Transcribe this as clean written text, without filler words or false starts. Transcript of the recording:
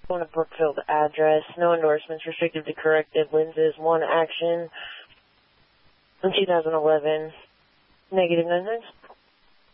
Going to Brookfield address. No endorsements. Restricted to corrective lenses. One action. In 2011. Negative 99.